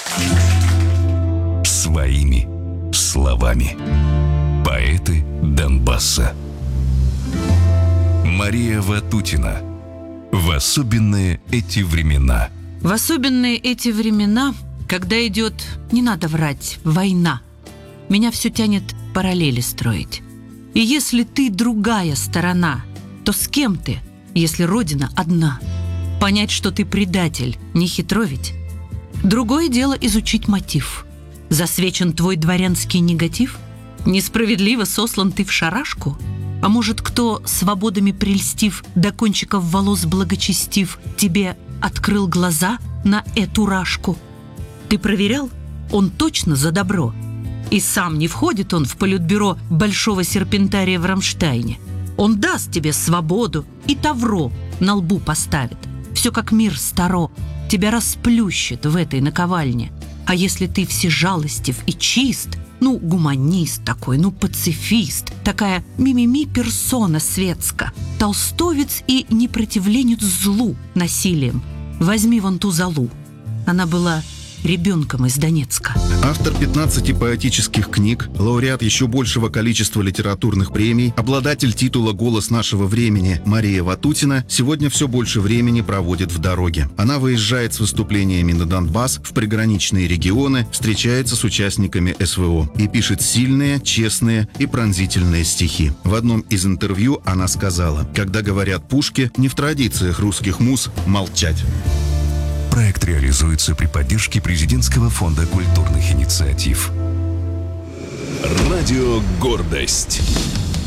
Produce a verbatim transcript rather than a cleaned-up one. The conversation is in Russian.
Своими словами. Поэты Донбасса. Мария Ватутина. В особенные эти времена. В особенные эти времена, когда идет, не надо врать, война, меня все тянет параллели строить. И если ты другая сторона, то с кем ты, если Родина одна? Понять, что ты предатель, не хитро ведь. Другое дело изучить мотив. Засвечен твой дворянский негатив? Несправедливо сослан ты в шарашку? А может, кто, свободами прельстив, до кончиков волос благочестив, тебе открыл глаза на эту рашку? Ты проверял? Он точно за добро. И сам не входит он в политбюро большого серпентария в Рамштайне. Он даст тебе свободу и тавро на лбу поставит. Все как мир старо, тебя расплющит в этой наковальне. А если ты всежалостив и чист, ну, гуманист такой, ну, пацифист, такая мимими персона светска, толстовец и непротивленец злу насилием, возьми вон ту Залу. Она была ребенком из Донецка. Автор пятнадцати поэтических книг, лауреат еще большего количества литературных премий, обладатель титула «Голос нашего времени» Мария Ватутина сегодня все больше времени проводит в дороге. Она выезжает с выступлениями на Донбасс, в приграничные регионы, встречается с участниками СВО и пишет сильные, честные и пронзительные стихи. В одном из интервью она сказала: «Когда говорят пушки, не в традициях русских муз молчать». Проект реализуется при поддержке Президентского фонда культурных инициатив. Радио «Гордость».